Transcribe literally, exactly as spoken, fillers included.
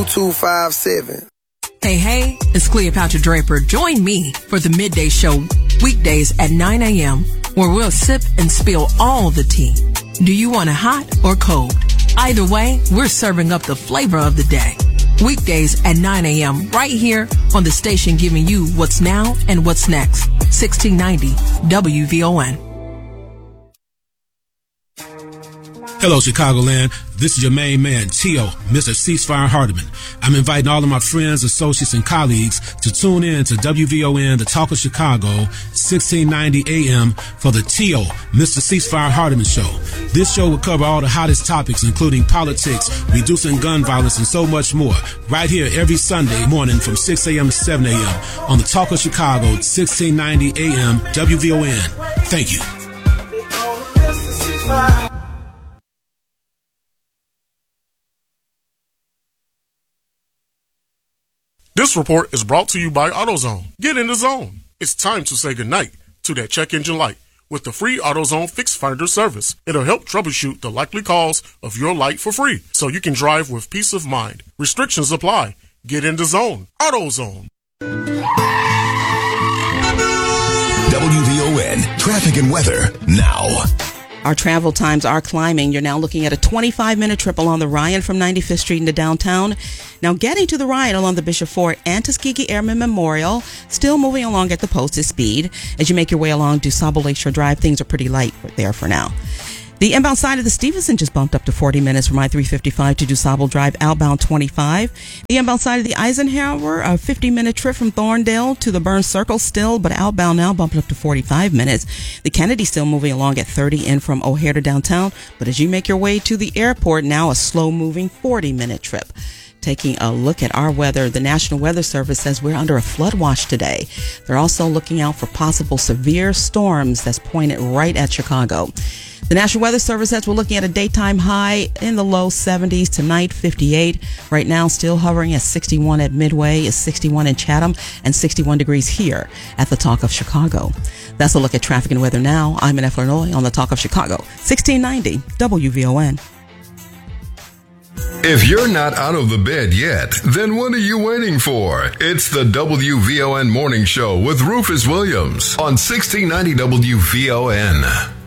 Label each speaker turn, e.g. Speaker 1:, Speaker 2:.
Speaker 1: two five seven.
Speaker 2: Hey, hey, it's Cleopatra Draper. Join me for the Midday Show weekdays at nine a.m. where we'll sip and spill all the tea. Do you want it hot or cold? Either way, we're serving up the flavor of the day. Weekdays at nine a.m. right here on the station giving you what's now and what's next. sixteen ninety W V O N.
Speaker 3: Hello, Chicagoland. This is your main man, Tio, Mister Ceasefire Hardiman. I'm inviting all of my friends, associates, and colleagues to tune in to W V O N, the Talk of Chicago, sixteen ninety A M for the Tio, Mister Ceasefire Hardiman Show. This show will cover all the hottest topics, including politics, reducing gun violence, and so much more, right here every Sunday morning from six a.m. to seven a.m. on the Talk of Chicago, sixteen ninety A M, W V O N. Thank you.
Speaker 4: This report is brought to you by AutoZone. Get in the zone. It's time to say goodnight to that check engine light with the free AutoZone Fix Finder service. It'll help troubleshoot the likely cause of your light for free so you can drive with peace of mind. Restrictions apply. Get in the zone. AutoZone.
Speaker 5: W V O N Traffic and Weather now.
Speaker 6: Our travel times are climbing. You're now looking at a twenty-five minute trip along the Ryan from ninety-fifth Street into downtown. Now getting to the Ryan along the Bishop Fort and Tuskegee Airmen Memorial, still moving along at the posted speed. As you make your way along DuSable Lakeshore Drive, things are pretty light there for now. The inbound side of the Stevenson just bumped up to forty minutes from I three fifty-five to DuSable Drive, outbound twenty-five. The inbound side of the Eisenhower, a fifty minute trip from Thorndale to the Burns Circle still, but outbound now bumped up to forty-five minutes. The Kennedy still moving along at thirty in from O'Hare to downtown, but as you make your way to the airport, now a slow moving forty minute trip. Taking a look at our weather, the National Weather Service says we're under a flood watch today. They're also looking out for possible severe storms that's pointed right at Chicago. The National Weather Service says we're looking at a daytime high in the low seventies, tonight fifty-eight. Right now still hovering at sixty-one at Midway, is sixty-one in Chatham, and sixty-one degrees here at the Talk of Chicago. That's a look at traffic and weather now. I'm in Illinois on the Talk of Chicago, sixteen ninety W V O N.
Speaker 7: If you're not out of the bed yet, then what are you waiting for? It's the W V O N Morning Show with Rufus Williams on sixteen ninety W V O N.